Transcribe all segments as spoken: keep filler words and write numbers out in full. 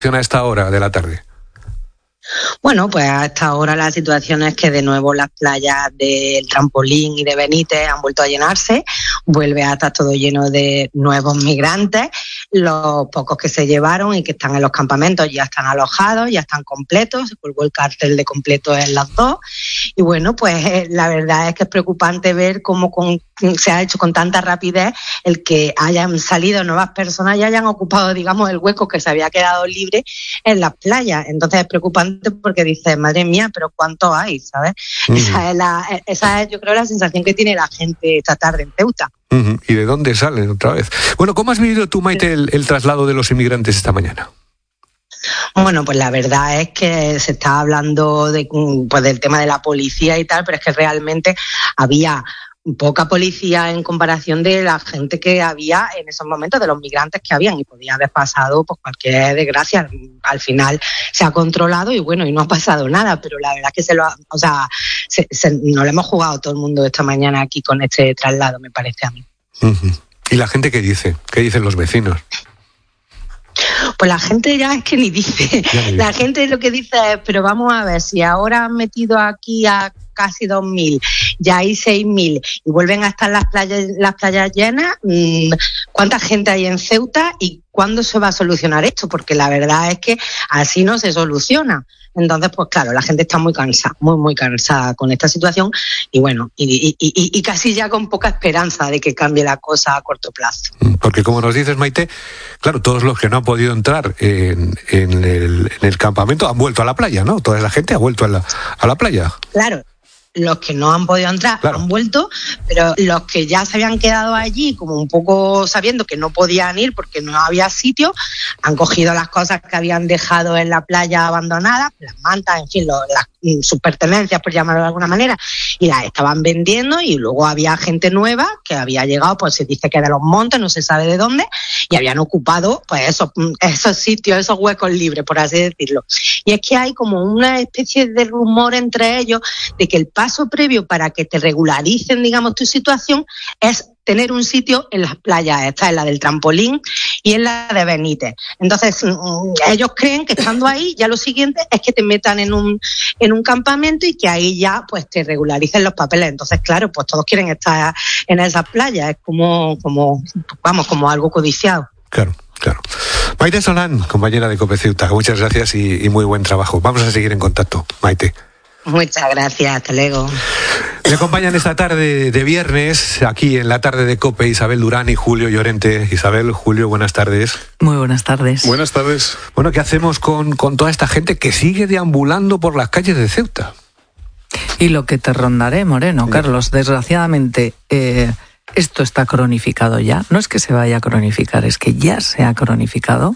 a esta hora de la tarde? Bueno, pues a esta hora la situación es que de nuevo las playas del Trampolín y de Benítez han vuelto a llenarse, vuelve a estar todo lleno de nuevos migrantes, los pocos que se llevaron y que están en los campamentos ya están alojados, ya están completos, se colgó el cartel de completo en las dos y bueno, pues la verdad es que es preocupante ver cómo con, se ha hecho con tanta rapidez el que hayan salido nuevas personas y hayan ocupado, digamos, el hueco que se había quedado libre en las playas. Entonces es preocupante porque dices, madre mía, pero ¿cuánto hay? ¿Sabes? Uh-huh. Esa es, la, esa es, yo creo, la sensación que tiene la gente esta tarde en Ceuta. Uh-huh. ¿Y de dónde salen otra vez? Bueno, ¿cómo has vivido tú, Maite, el, el traslado de los inmigrantes esta mañana? Bueno, pues la verdad es que se está hablando de, pues, del tema de la policía y tal, pero es que realmente había poca policía en comparación de la gente que había en esos momentos, de los migrantes que habían, y podía haber pasado pues cualquier desgracia. Al final se ha controlado y bueno, y no ha pasado nada, pero la verdad es que se lo ha, o sea, se, se, no lo hemos jugado todo el mundo esta mañana aquí con este traslado, me parece a mí. Uh-huh. ¿Y la gente qué dice? ¿Qué dicen los vecinos? Pues la gente ya es que ni dice. La gente lo que dice es, pero vamos a ver, si ahora han metido aquí a casi dos mil, ya hay seis mil y vuelven a estar las playas, las playas llenas, ¿cuánta gente hay en Ceuta y cuándo se va a solucionar esto? Porque la verdad es que así no se soluciona. Entonces, pues claro, la gente está muy cansada, muy, muy cansada con esta situación y bueno, y, y, y, y casi ya con poca esperanza de que cambie la cosa a corto plazo. Porque como nos dices, Maite, claro, todos los que no han podido entrar en, en, el, en el campamento han vuelto a la playa, ¿no? Toda la gente ha vuelto a la, a la playa. Claro. Los que no han podido entrar claro. han vuelto, pero los que ya se habían quedado allí, como un poco sabiendo que no podían ir porque no había sitio, han cogido las cosas que habían dejado en la playa abandonadas, las mantas, en fin, lo, las, sus pertenencias, por llamarlo de alguna manera, y las estaban vendiendo. Y luego había gente nueva que había llegado, pues se dice que de los montes, no se sabe de dónde, y habían ocupado pues esos, esos sitios, esos huecos libres, por así decirlo. Y es que hay como una especie de rumor entre ellos de que el paso previo para que te regularicen, digamos, tu situación es tener un sitio en las playas. Esta es la del Trampolín y en la de Benítez. Entonces, ellos creen que estando ahí, ya lo siguiente es que te metan en un en un campamento y que ahí ya pues te regularicen los papeles. Entonces, claro, pues todos quieren estar en esas playas. Es como, como vamos, como algo codiciado. Claro. Claro. Maite Solán, compañera de COPE Ceuta, muchas gracias y, y muy buen trabajo. Vamos a seguir en contacto, Maite. Muchas gracias, hasta luego. Me acompañan esta tarde de viernes, aquí en la tarde de COPE, Isabel Durán y Julio Llorente. Isabel, Julio, buenas tardes. Muy buenas tardes. Buenas tardes. Bueno, ¿qué hacemos con, con toda esta gente que sigue deambulando por las calles de Ceuta? Y lo que te rondaré, Moreno, sí. Carlos, desgraciadamente... Eh, Esto está cronificado ya. No es que se vaya a cronificar, es que ya se ha cronificado.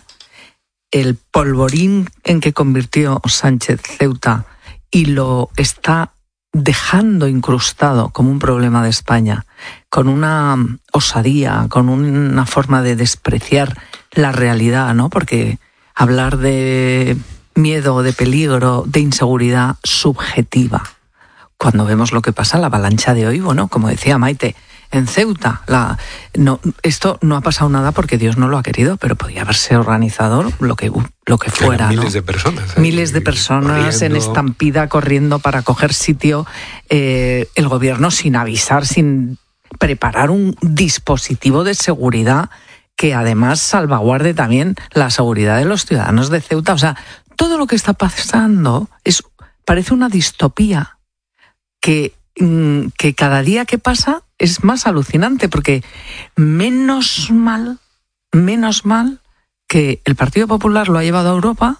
El polvorín en que convirtió Sánchez Ceuta y lo está dejando incrustado como un problema de España, con una osadía, con una forma de despreciar la realidad, ¿no? Porque hablar de miedo, de peligro, de inseguridad subjetiva. Cuando vemos lo que pasa, la avalancha de hoy, bueno, como decía Maite, en Ceuta, la, no, esto no ha pasado nada porque Dios no lo ha querido, pero podía haberse organizado lo que, lo que fuera. Miles ¿no? de personas. Miles de personas corriendo. En estampida, corriendo para coger sitio. Eh, el gobierno sin avisar, sin preparar un dispositivo de seguridad que además salvaguarde también la seguridad de los ciudadanos de Ceuta. O sea, todo lo que está pasando es, parece una distopía que, que cada día que pasa es más alucinante, porque menos mal, menos mal que el Partido Popular lo ha llevado a Europa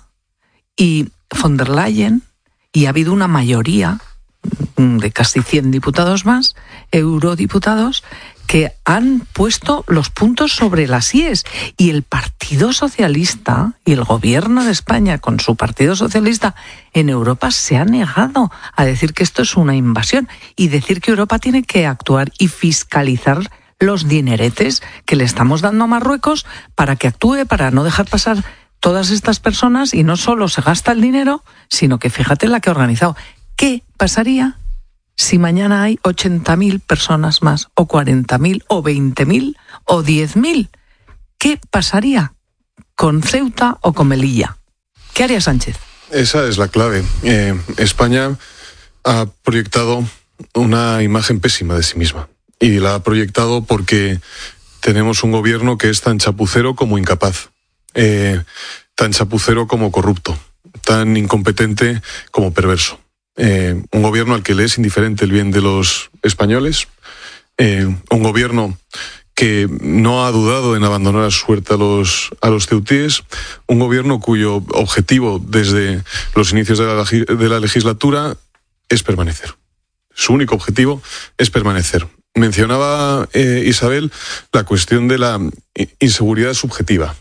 y von der Leyen, y ha habido una mayoría de casi cien diputados más, eurodiputados, que han puesto los puntos sobre las íes. Y el Partido Socialista y el Gobierno de España, con su Partido Socialista en Europa, se ha negado a decir que esto es una invasión y decir que Europa tiene que actuar y fiscalizar los dineretes que le estamos dando a Marruecos para que actúe, para no dejar pasar todas estas personas. Y no solo se gasta el dinero, sino que fíjate la que ha organizado. ¿Qué pasaría si mañana hay ochenta mil personas más, o cuarenta mil, o veinte mil, o diez mil? ¿Qué pasaría con Ceuta o con Melilla? ¿Qué haría Sánchez? Esa es la clave. Eh, España ha proyectado una imagen pésima de sí misma. Y la ha proyectado porque tenemos un gobierno que es tan chapucero como incapaz, eh, tan chapucero como corrupto, tan incompetente como perverso. Eh, un gobierno al que le es indiferente el bien de los españoles, eh, un gobierno que no ha dudado en abandonar a su suerte a los, a los ceutíes, un gobierno cuyo objetivo desde los inicios de la, de la legislatura es permanecer. Su único objetivo es permanecer. Mencionaba eh, Isabel la cuestión de la inseguridad subjetiva.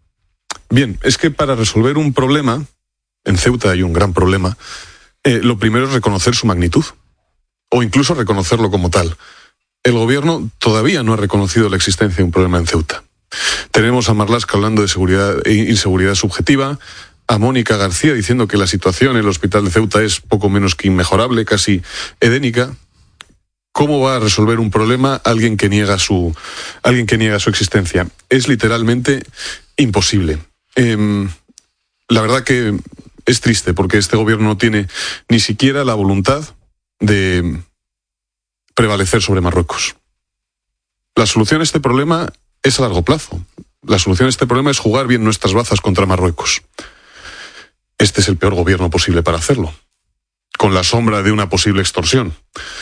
Bien, es que para resolver un problema, en Ceuta hay un gran problema, eh, lo primero es reconocer su magnitud, o incluso reconocerlo como tal. El gobierno todavía no ha reconocido la existencia de un problema en Ceuta. Tenemos a Marlaska hablando de seguridad e inseguridad subjetiva, a Mónica García diciendo que la situación en el hospital de Ceuta es poco menos que inmejorable, casi edénica. ¿Cómo va a resolver un problema alguien que niega su, alguien que niega su existencia? Es literalmente imposible. Eh, la verdad que es triste porque este gobierno no tiene ni siquiera la voluntad de prevalecer sobre Marruecos. La solución a este problema es a largo plazo. La solución a este problema es jugar bien nuestras bazas contra Marruecos. Este es el peor gobierno posible para hacerlo, con la sombra de una posible extorsión.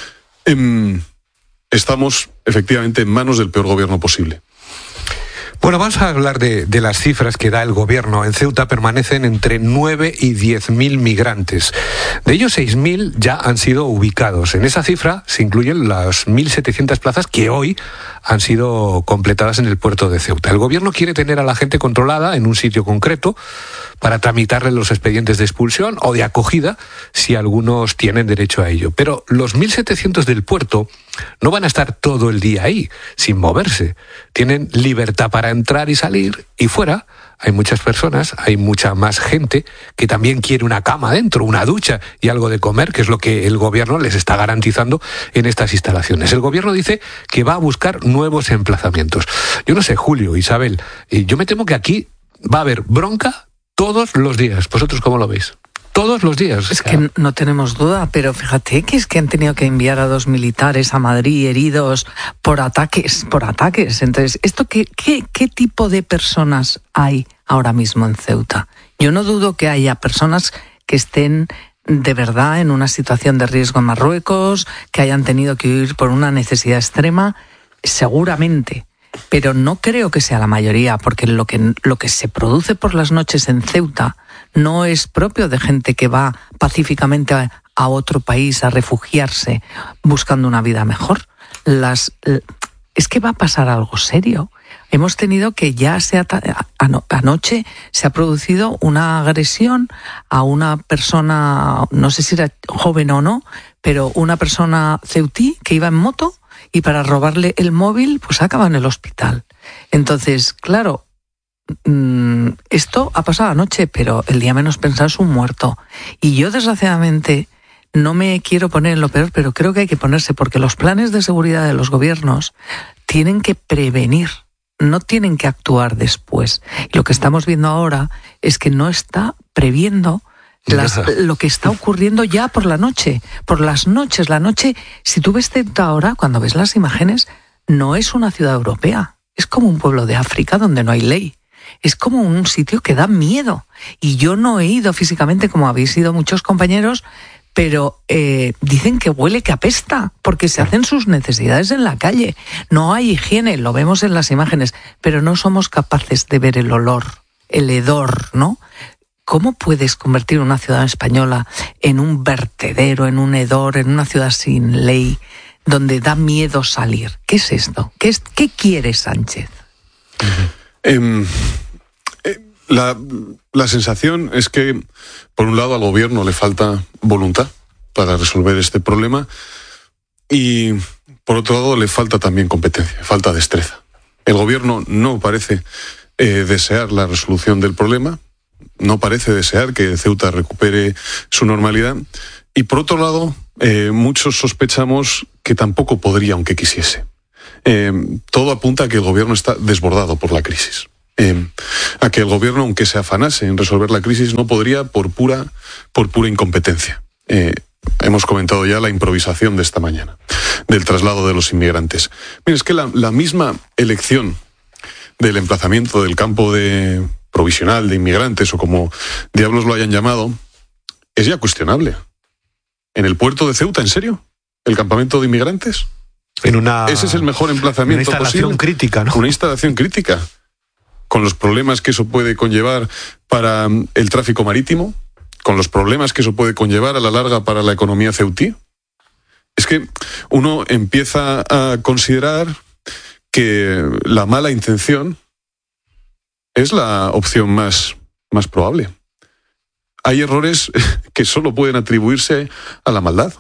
Eh, estamos efectivamente en manos del peor gobierno posible. Bueno, vamos a hablar de, de las cifras que da el gobierno. En Ceuta permanecen entre nueve y diez mil migrantes. De ellos, seis mil ya han sido ubicados. En esa cifra se incluyen las mil setecientas plazas que hoy han sido completadas en el puerto de Ceuta. El gobierno quiere tener a la gente controlada en un sitio concreto para tramitarle los expedientes de expulsión o de acogida si algunos tienen derecho a ello. Pero los mil setecientos del puerto no van a estar todo el día ahí, sin moverse. Tienen libertad para entrar y salir, y fuera hay muchas personas, hay mucha más gente que también quiere una cama dentro, una ducha y algo de comer, que es lo que el gobierno les está garantizando en estas instalaciones. El gobierno dice que va a buscar nuevos emplazamientos. Yo no sé, Julio, Isabel, yo me temo que aquí va a haber bronca todos los días. ¿Vosotros cómo lo veis? Todos los días. Es que no tenemos duda, pero fíjate que es que han tenido que enviar a dos militares a Madrid heridos por ataques, por ataques. Entonces, ¿esto qué, qué, qué tipo de personas hay ahora mismo en Ceuta? Yo no dudo que haya personas que estén de verdad en una situación de riesgo en Marruecos, que hayan tenido que huir por una necesidad extrema, seguramente. Pero no creo que sea la mayoría, porque lo que, lo que se produce por las noches en Ceuta no es propio de gente que va pacíficamente a, a otro país a refugiarse buscando una vida mejor. Las, es que va a pasar algo serio. Hemos tenido que ya se ata- ano- anoche se ha producido una agresión a una persona, no sé si era joven o no, pero una persona ceutí que iba en moto, y para robarle el móvil, pues acaba en el hospital. Entonces, claro, mmm, esto ha pasado anoche, pero el día menos pensado es un muerto. Y yo, desgraciadamente, no me quiero poner en lo peor, pero creo que hay que ponerse, porque los planes de seguridad de los gobiernos tienen que prevenir, no tienen que actuar después. Y lo que estamos viendo ahora es que no está previendo Las, lo que está ocurriendo ya por la noche, por las noches. La noche, si tú ves Ceuta ahora, cuando ves las imágenes, no es una ciudad europea, es como un pueblo de África donde no hay ley. Es como un sitio que da miedo. Y yo no he ido físicamente, como habéis ido muchos compañeros, pero eh, dicen que huele, que apesta, porque se hacen sus necesidades en la calle. No hay higiene, lo vemos en las imágenes, pero no somos capaces de ver el olor, el hedor, ¿no? ¿Cómo puedes convertir una ciudad española en un vertedero, en un hedor, en una ciudad sin ley, donde da miedo salir? ¿Qué es esto? ¿Qué, es, qué quiere Sánchez? Eh, eh, la, la sensación es que, por un lado, al gobierno le falta voluntad para resolver este problema y, por otro lado, le falta también competencia, falta destreza. El gobierno no parece eh, desear la resolución del problema, no parece desear que Ceuta recupere su normalidad y, por otro lado, eh, muchos sospechamos que tampoco podría, aunque quisiese. Eh, todo apunta a que el gobierno está desbordado por la crisis. eh, a que el gobierno, aunque se afanase en resolver la crisis, no podría por pura, por pura incompetencia. Eh, hemos comentado ya la improvisación de esta mañana, del traslado de los inmigrantes. Mira, es que la, la misma elección del emplazamiento del campo de provisional de inmigrantes, o como diablos lo hayan llamado, es ya cuestionable. ¿En el puerto de Ceuta, en serio? ¿El campamento de inmigrantes? En una, Ese es el mejor emplazamiento una instalación posible. crítica, ¿no? Una instalación crítica, con los problemas que eso puede conllevar para el tráfico marítimo, con los problemas que eso puede conllevar a la larga para la economía ceutí. Es que uno empieza a considerar que la mala intención es la opción más, más probable. Hay errores que solo pueden atribuirse a la maldad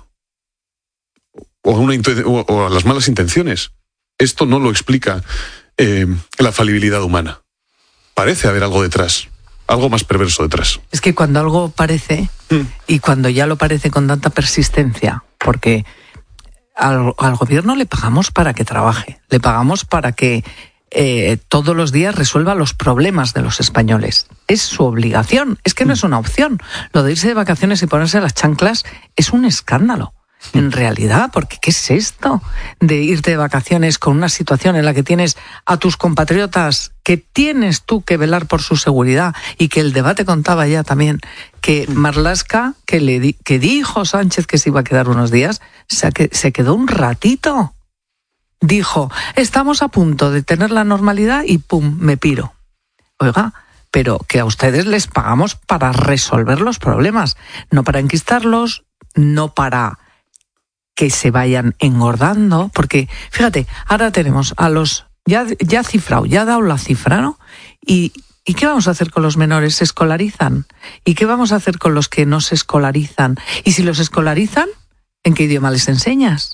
o a, una, o a las malas intenciones. Esto no lo explica eh, la falibilidad humana. Parece haber algo detrás, algo más perverso detrás. Es que cuando algo parece, mm. y cuando ya lo parece con tanta persistencia, porque al, al gobierno le pagamos para que trabaje, le pagamos para que Eh, todos los días resuelva los problemas de los españoles. Es su obligación, es que no es una opción. Lo de irse de vacaciones y ponerse las chanclas es un escándalo, en realidad, porque ¿qué es esto de irte de vacaciones con una situación en la que tienes a tus compatriotas que tienes tú que velar por su seguridad? Y que el debate contaba ya también que Marlaska, que, le di, que dijo Sánchez que se iba a quedar unos días, se, se quedó un ratito. Dijo, estamos a punto de tener la normalidad y pum, me piro. Oiga, pero que a ustedes les pagamos para resolver los problemas, no para enquistarlos, no para que se vayan engordando, porque, fíjate, ahora tenemos a los, ya, ya cifrado, ya ha dado la cifra, ¿no? Y, ¿y qué vamos a hacer con los menores? ¿Se escolarizan? ¿Y qué vamos a hacer con los que no se escolarizan? Y si los escolarizan, ¿en qué idioma les enseñas?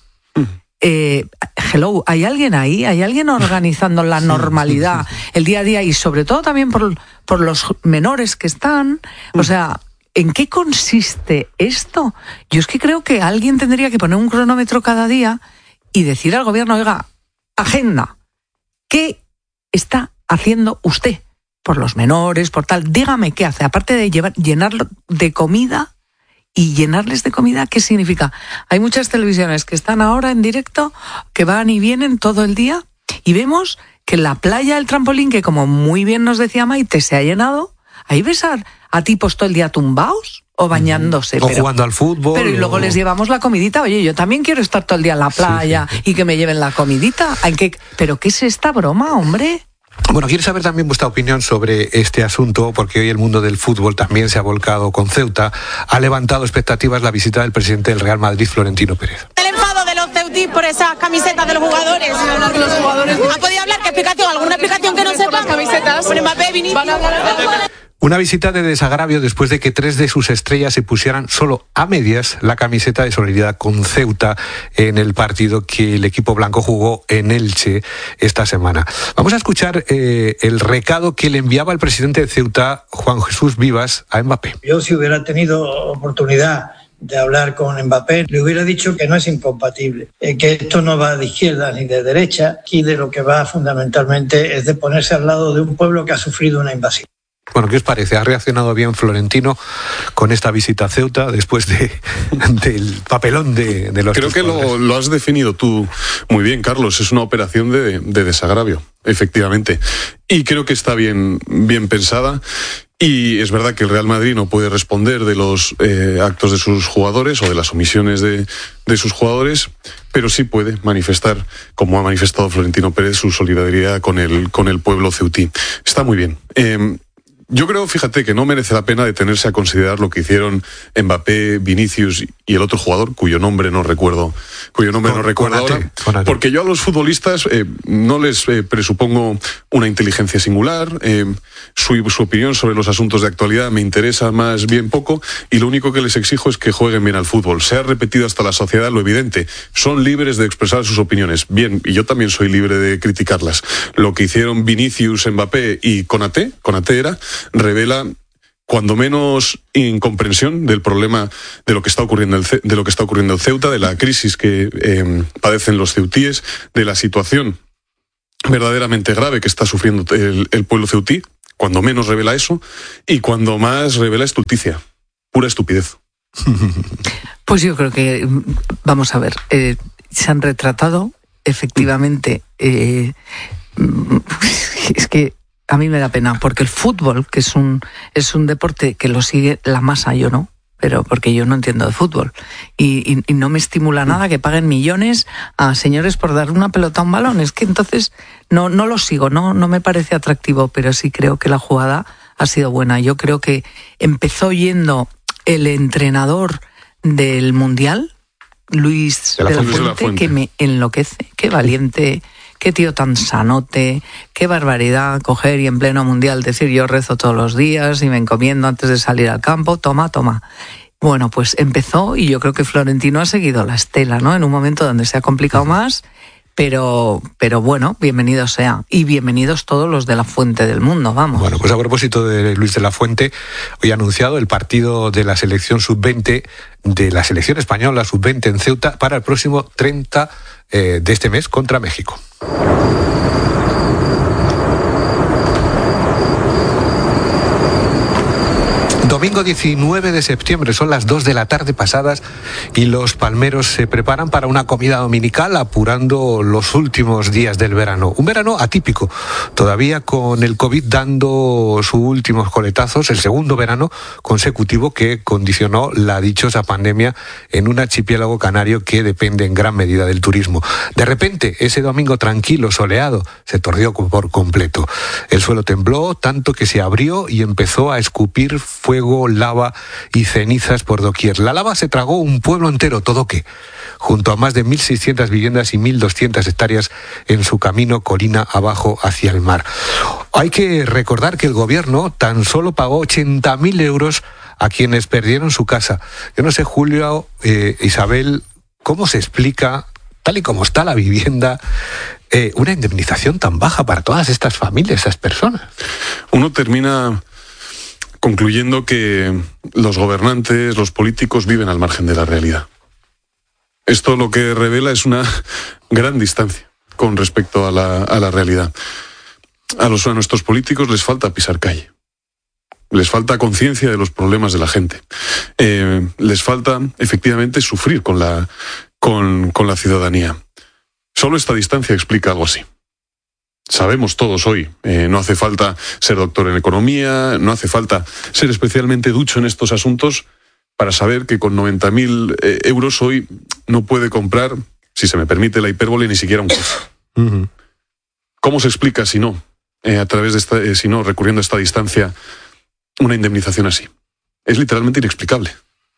Eh, hello, ¿hay alguien ahí? ¿Hay alguien organizando la normalidad, el día a día y sobre todo también por, por los menores que están? O sea, ¿en qué consiste esto? Yo es que creo que alguien tendría que poner un cronómetro cada día y decir al gobierno, oiga, agenda, ¿qué está haciendo usted por los menores, por tal? Dígame qué hace, aparte de llevar, llenarlo de comida. ¿Y llenarles de comida qué significa? Hay muchas televisiones que están ahora en directo, que van y vienen todo el día, y vemos que la playa, el trampolín, que como muy bien nos decía Maite, se ha llenado, ahí ves a, a tipos todo el día tumbaos o bañándose. O pero, jugando al fútbol. Pero y luego o... les llevamos la comidita. Oye, yo también quiero estar todo el día en la playa sí, sí, sí. y que me lleven la comidita. Hay que... ¿Pero qué es esta broma, hombre? Bueno, quiero saber también vuestra opinión sobre este asunto, porque hoy el mundo del fútbol también se ha volcado con Ceuta. Ha levantado expectativas la visita del presidente del Real Madrid, Florentino Pérez. El enfado de los ceutís por esas camisetas de los jugadores. Hablar de los jugadores. ¿Ha podido hablar? ¿Qué explicación? ¿Alguna explicación que no sepa? Las camisetas. Por Mbappé, Vinicius. Una visita de desagravio después de que tres de sus estrellas se pusieran solo a medias la camiseta de solidaridad con Ceuta en el partido que el equipo blanco jugó en Elche esta semana. Vamos a escuchar eh, el recado que le enviaba el presidente de Ceuta, Juan Jesús Vivas, a Mbappé. Yo, si hubiera tenido oportunidad de hablar con Mbappé, le hubiera dicho que no es incompatible, eh, que esto no va de izquierda ni de derecha, aquí de lo que va fundamentalmente es de ponerse al lado de un pueblo que ha sufrido una invasión. Bueno, ¿qué os parece? ¿Ha reaccionado bien Florentino con esta visita a Ceuta después de, del papelón de, de los... Creo que lo, lo has definido tú muy bien, Carlos. Es una operación de, de desagravio, efectivamente. Y creo que está bien, bien pensada. Y es verdad que el Real Madrid no puede responder de los eh, actos de sus jugadores o de las omisiones de, de sus jugadores, pero sí puede manifestar, como ha manifestado Florentino Pérez, su solidaridad con el, con el pueblo ceutí. Está muy bien. Eh, Yo creo, fíjate, que no merece la pena detenerse a considerar lo que hicieron Mbappé, Vinicius y el otro jugador, cuyo nombre no recuerdo, cuyo nombre con, no recuerdo ahora, Conate. Porque yo a los futbolistas eh, no les eh, presupongo una inteligencia singular, eh, su, su opinión sobre los asuntos de actualidad me interesa más bien poco, y lo único que les exijo es que jueguen bien al fútbol. Se ha repetido hasta la sociedad lo evidente, son libres de expresar sus opiniones, bien, y yo también soy libre de criticarlas. Lo que hicieron Vinicius, Mbappé y Conate, Conate era, revela cuando menos incomprensión del problema de lo que está ocurriendo el, de lo que está ocurriendo en Ceuta, de la crisis que eh, padecen los ceutíes, de la situación verdaderamente grave que está sufriendo el, el pueblo ceutí, cuando menos revela eso, y cuando más revela estulticia, pura estupidez. Pues yo creo que, vamos a ver, eh, se han retratado, efectivamente, eh, es que a mí me da pena, porque el fútbol, que es un, es un deporte que lo sigue la masa, yo no, pero porque yo no entiendo de fútbol, y, y, y no me estimula nada que paguen millones a señores por dar una pelota a un balón, es que entonces no, no lo sigo, no, no me parece atractivo, pero sí creo que la jugada ha sido buena. Yo creo que empezó yendo el entrenador del Mundial, Luis de la, de la, Fuente, de la Fuente, que me enloquece, qué valiente, qué tío tan sanote, qué barbaridad coger y en pleno Mundial decir yo rezo todos los días y me encomiendo antes de salir al campo, toma, toma. Bueno, pues empezó y yo creo que Florentino ha seguido la estela, ¿no? En un momento donde se ha complicado más, pero, pero bueno, bienvenido sea. Y bienvenidos todos los de la Fuente del mundo, vamos. Bueno, pues a propósito de Luis de la Fuente, hoy ha anunciado el partido de la selección sub veinte, de la selección española sub veinte en Ceuta para el próximo treinta eh, de este mes contra México. Domingo diecinueve de septiembre, son las dos de la tarde pasadas y los palmeros se preparan para una comida dominical apurando los últimos días del verano. Un verano atípico, todavía con el COVID dando sus últimos coletazos, el segundo verano consecutivo que condicionó la dichosa pandemia en un archipiélago canario que depende en gran medida del turismo. De repente, ese domingo tranquilo, soleado, se torció por completo. El suelo tembló tanto que se abrió y empezó a escupir fuego, lava y cenizas por doquier. La lava se tragó un pueblo entero, Todoque, junto a más de mil seiscientas viviendas y mil doscientas hectáreas en su camino colina abajo hacia el mar. Hay que recordar que el gobierno tan solo pagó ochenta mil euros a quienes perdieron su casa. Yo no sé, Julio, eh, Isabel, ¿cómo se explica, tal y como está la vivienda, eh, una indemnización tan baja para todas estas familias, esas personas? Uno termina concluyendo que los gobernantes, los políticos viven al margen de la realidad. Esto lo que revela es una gran distancia con respecto a la, a la realidad. A, los, a nuestros políticos les falta pisar calle. Les falta conciencia de los problemas de la gente. Eh, les falta, efectivamente, sufrir con la, con, con la ciudadanía. Solo esta distancia explica algo así. Sabemos todos hoy, eh, no hace falta ser doctor en economía, no hace falta ser especialmente ducho en estos asuntos para saber que con noventa mil eh, euros hoy no puede comprar, si se me permite la hipérbole, ni siquiera un coche. Uh-huh. ¿Cómo se explica si no, eh, a través de esta, eh, si no, recurriendo a esta distancia, una indemnización así? Es literalmente inexplicable.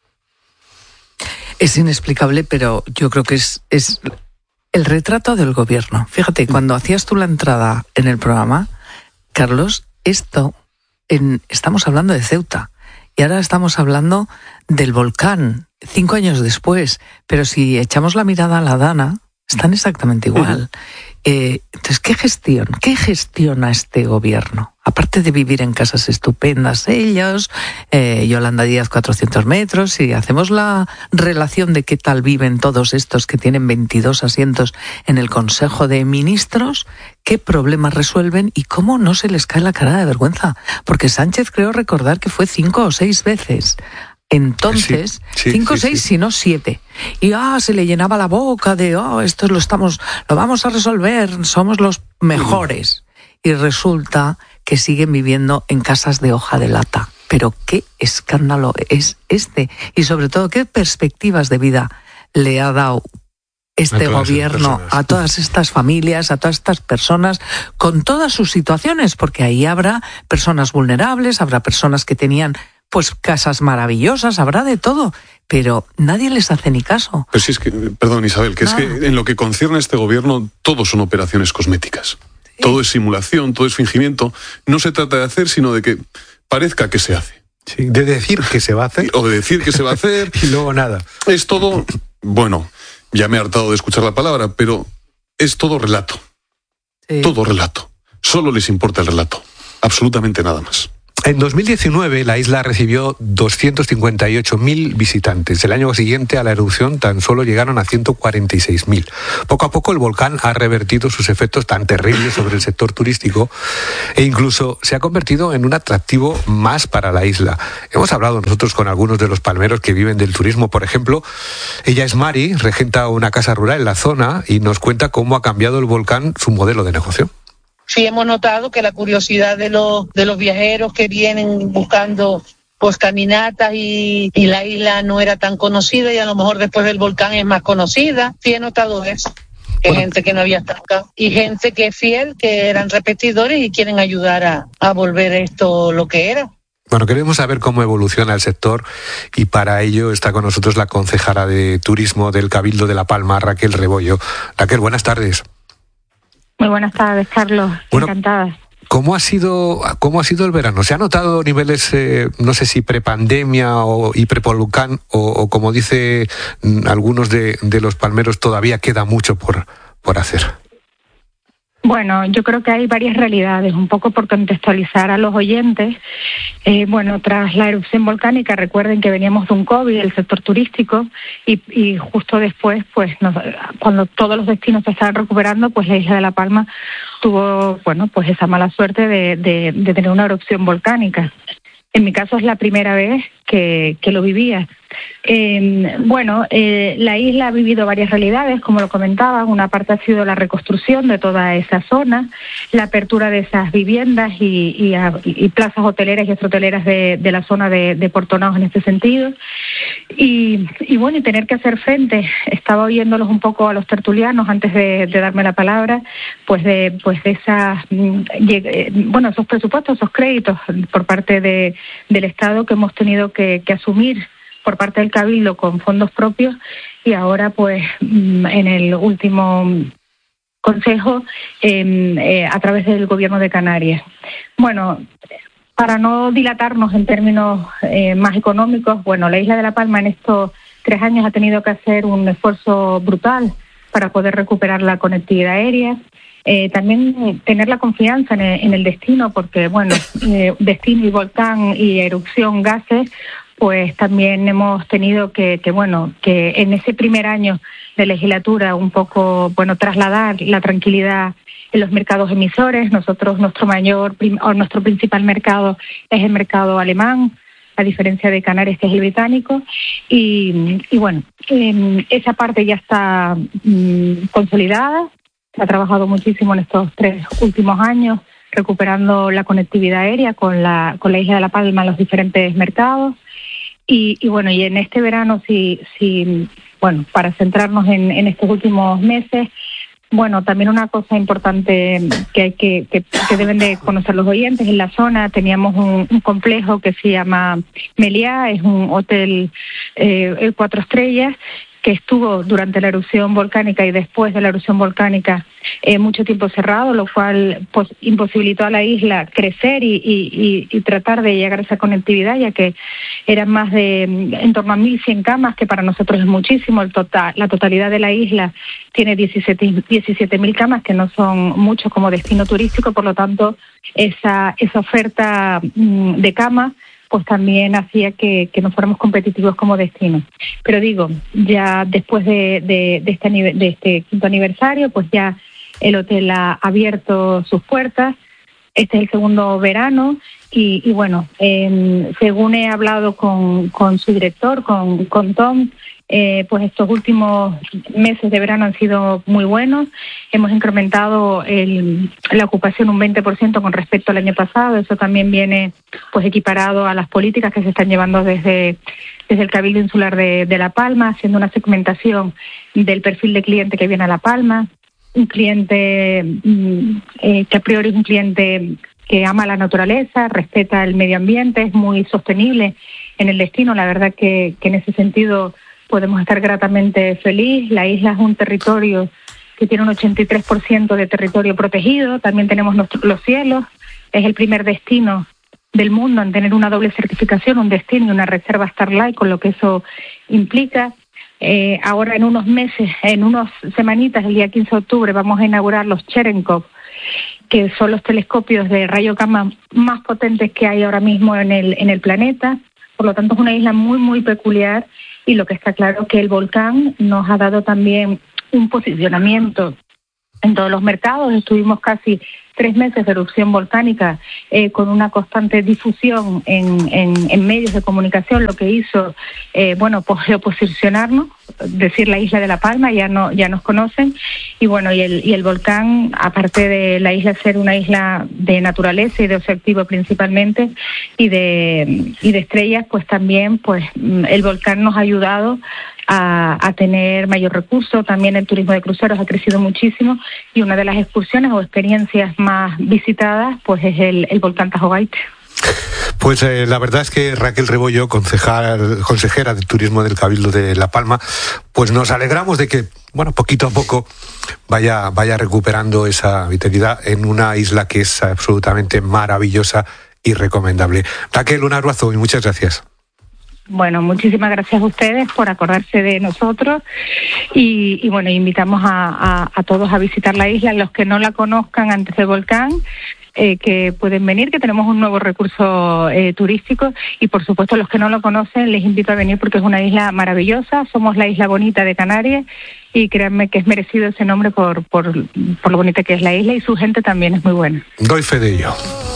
Es inexplicable, pero yo creo que es... es... el retrato del gobierno. Fíjate, cuando hacías tú la entrada en el programa, Carlos, esto, en, estamos hablando de Ceuta, y ahora estamos hablando del volcán, cinco años después, pero si echamos la mirada a la Dana, están exactamente igual. Eh, entonces, ¿qué gestión? ¿Qué gestiona este gobierno? Aparte de vivir en casas estupendas ellos, eh, Yolanda Díaz cuatrocientos metros, y hacemos la relación de qué tal viven todos estos que tienen veintidós asientos en el Consejo de Ministros, qué problemas resuelven y cómo no se les cae la cara de vergüenza. Porque Sánchez creo recordar que fue cinco o seis veces. Entonces, sí, sí, cinco o sí, seis, sí. si no siete. Y ah, se le llenaba la boca de, oh, esto lo estamos, lo vamos a resolver, somos los mejores. Y resulta que siguen viviendo en casas de hoja de lata. Pero qué escándalo es este. Y sobre todo, qué perspectivas de vida le ha dado este gobierno a todas estas familias, a todas estas personas, con todas sus situaciones, porque ahí habrá personas vulnerables, habrá personas que tenían pues casas maravillosas, habrá de todo, pero nadie les hace ni caso. Pero sí es que, perdón Isabel, que Nada. es que en lo que concierne a este gobierno, todo son operaciones cosméticas. Sí. Todo es simulación, todo es fingimiento. No se trata de hacer, sino de que parezca que se hace. Sí, de decir que se va a hacer. O de decir que se va a hacer. Y luego nada. Es todo, bueno, ya me he hartado de escuchar la palabra, pero es todo relato. Sí. Todo relato. Solo les importa el relato. Absolutamente nada más. En dos mil diecinueve la isla recibió doscientos cincuenta y ocho mil visitantes. El año siguiente a la erupción tan solo llegaron a ciento cuarenta y seis mil. Poco a poco el volcán ha revertido sus efectos tan terribles sobre el sector turístico e incluso se ha convertido en un atractivo más para la isla. Hemos hablado nosotros con algunos de los palmeros que viven del turismo. Por ejemplo, ella es Mari, regenta una casa rural en la zona y nos cuenta cómo ha cambiado el volcán su modelo de negocio. Sí, hemos notado que la curiosidad de los de los viajeros que vienen buscando pues caminatas y, y la isla no era tan conocida y a lo mejor después del volcán es más conocida. Sí, he notado eso. Que bueno. Gente que no había estado acá y gente que es fiel, que eran repetidores y quieren ayudar a, a volver esto lo que era. Bueno, queremos saber cómo evoluciona el sector y para ello está con nosotros la concejala de Turismo del Cabildo de La Palma, Raquel Rebollo. Raquel, buenas tardes. Muy buenas tardes, Carlos. Bueno, encantada. ¿Cómo ha sido cómo ha sido el verano? ¿Se ha notado niveles, eh, no sé si prepandemia o y prevolcán o, o como dice mm, algunos de, de los palmeros, todavía queda mucho por, por hacer? Bueno, yo creo que hay varias realidades, un poco por contextualizar a los oyentes. Eh, bueno, tras la erupción volcánica, recuerden que veníamos de un COVID, el sector turístico, y, y justo después, pues, nos, cuando todos los destinos se estaban recuperando, pues la isla de La Palma tuvo, bueno, pues esa mala suerte de, de, de tener una erupción volcánica. En mi caso es la primera vez que, que lo vivía. Eh, bueno, eh, la isla ha vivido varias realidades, como lo comentaba. Una parte ha sido la reconstrucción de toda esa zona, la apertura de esas viviendas y, y, y plazas hoteleras y extrahoteleras de, de la zona de, de Puerto Naos en este sentido. Y, y bueno, y tener que hacer frente, estaba oyéndolos un poco a los tertulianos antes de, de darme la palabra, pues de pues de esas, bueno, esos presupuestos, esos créditos por parte de, del Estado que hemos tenido que, que asumir por parte del Cabildo con fondos propios y ahora pues en el último consejo eh, eh, a través del Gobierno de Canarias. Bueno, para no dilatarnos en términos eh, más económicos, bueno, la isla de La Palma en estos tres años ha tenido que hacer un esfuerzo brutal para poder recuperar la conectividad aérea. Eh, también tener la confianza en el, en el destino, porque, bueno, eh, destino y volcán y erupción, gases, pues también hemos tenido que, que, bueno, que en ese primer año de legislatura un poco, bueno, trasladar la tranquilidad en los mercados emisores. Nosotros, nuestro mayor, o nuestro principal mercado es el mercado alemán, a diferencia de Canarias, que es el británico, y, y bueno, eh, esa parte ya está mm, consolidada. Se ha trabajado muchísimo en estos tres últimos años, recuperando la conectividad aérea con la con la isla de La Palma en los diferentes mercados. Y, y bueno, y en este verano, sí, sí, bueno, para centrarnos en, en estos últimos meses, bueno, también una cosa importante que hay que, que, que deben de conocer los oyentes, en la zona teníamos un, un complejo que se llama Meliá, es un hotel eh, cuatro estrellas, que estuvo durante la erupción volcánica y después de la erupción volcánica eh, mucho tiempo cerrado, lo cual pues, imposibilitó a la isla crecer y, y, y tratar de llegar a esa conectividad, ya que eran más de en torno a mil cien camas, que para nosotros es muchísimo. El total, la totalidad de la isla tiene diecisiete mil camas, que no son mucho como destino turístico, por lo tanto esa, esa oferta mmm, de camas pues también hacía que, que no fuéramos competitivos como destino. Pero digo, ya después de, de, de, este, de este quinto aniversario, pues ya el hotel ha abierto sus puertas. Este es el segundo verano y, y bueno, eh, según he hablado con, con su director, con, con Tom, eh, pues estos últimos meses de verano han sido muy buenos. Hemos incrementado el, la ocupación un veinte por ciento con respecto al año pasado. Eso también viene pues equiparado a las políticas que se están llevando desde, desde el Cabildo Insular de, de La Palma, haciendo una segmentación del perfil de cliente que viene a La Palma. Un cliente eh, que a priori es un cliente que ama la naturaleza, respeta el medio ambiente, es muy sostenible en el destino. La verdad que, que en ese sentido podemos estar gratamente feliz. La isla es un territorio que tiene un ochenta y tres por ciento de territorio protegido. También tenemos nuestro, los cielos. Es el primer destino del mundo en tener una doble certificación, un destino y una reserva Starlight, con lo que eso implica. Eh, ahora en unos meses, en unas semanitas, el día quince de octubre, vamos a inaugurar los Cherenkov, que son los telescopios de rayo gamma más potentes que hay ahora mismo en el, en el planeta. Por lo tanto, es una isla muy, muy peculiar, y lo que está claro es que el volcán nos ha dado también un posicionamiento en todos los mercados. Estuvimos casi tres meses de erupción volcánica eh, con una constante difusión en, en, en medios de comunicación, lo que hizo, eh, bueno, pues geoposicionarnos, decir la isla de La Palma, ya no ya nos conocen, y bueno, y el, y el volcán, aparte de la isla ser una isla de naturaleza y de ocio activo principalmente, y de, y de estrellas, pues también pues el volcán nos ha ayudado A, a tener mayor recurso. También el turismo de cruceros ha crecido muchísimo, y una de las excursiones o experiencias más visitadas pues es el, el volcán Tajo Gaite. Pues eh, la verdad es que Raquel Rebollo, concejal, consejera de Turismo del Cabildo de La Palma, pues nos alegramos de que, bueno, poquito a poco vaya, vaya recuperando esa vitalidad en una isla que es absolutamente maravillosa y recomendable. Raquel, un abrazo y muchas gracias. Bueno, muchísimas gracias a ustedes por acordarse de nosotros, y, y bueno, invitamos a, a, a todos a visitar la isla, los que no la conozcan antes del volcán, eh, que pueden venir, que tenemos un nuevo recurso eh, turístico, y por supuesto los que no lo conocen les invito a venir porque es una isla maravillosa. Somos la isla bonita de Canarias, y créanme que es merecido ese nombre por, por, por lo bonita que es la isla, y su gente también es muy buena. Doy fe de ello.